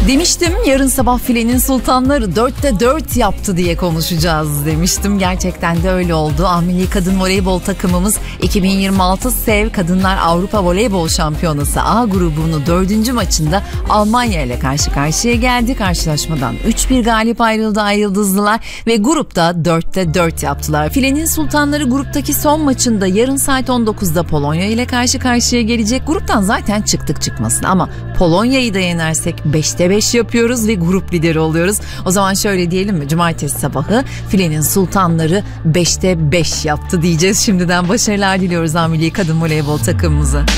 Demiştim yarın sabah Filenin Sultanları 4'te 4 yaptı diye konuşacağız demiştim. Gerçekten de öyle oldu. Milli Kadın Voleybol takımımız 2026 SEV Kadınlar Avrupa Voleybol Şampiyonası A grubunun 4. maçında Almanya ile karşı karşıya geldi. Karşılaşmadan 3-1 galip ayrıldı Ay Yıldızlılar ve grupta 4'te 4 yaptılar. Filenin Sultanları gruptaki son maçında yarın saat 19'da Polonya ile karşı karşıya gelecek. Gruptan zaten çıktık çıkmasın ama Polonya'yı da yenersek 5'te 5 yapıyoruz ve grup lideri oluyoruz. O zaman şöyle diyelim mi? Cumartesi sabahı Filenin Sultanları 5'te 5 yaptı diyeceğiz. Şimdiden başarılar diliyoruz Milli Kadın Voleybol takımımıza.